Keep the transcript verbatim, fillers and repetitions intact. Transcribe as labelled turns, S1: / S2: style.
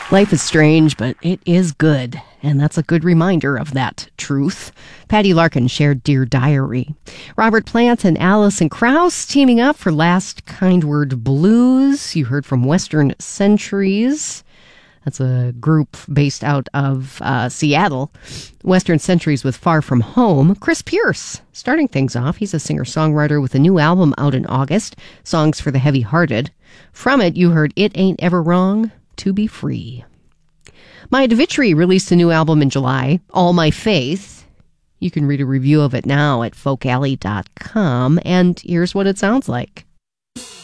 S1: Life is strange, but it is good. And that's a good reminder of that truth. Patty Larkin shared Dear Diary. Robert Plant and Alison Krauss teaming up for Last Kind Word Blues. You heard from Western Centuries. That's a group based out of uh, Seattle. Western Centuries with Far From Home. Chris Pierce starting things off. He's a singer-songwriter with a new album out in August, Songs for the Heavy-Hearted. From it, you heard It Ain't Ever Wrong to Be Free. Maya DeVitri released a new album in July, All My Faith. You can read a review of it now at folk alley dot com, and here's what it sounds like.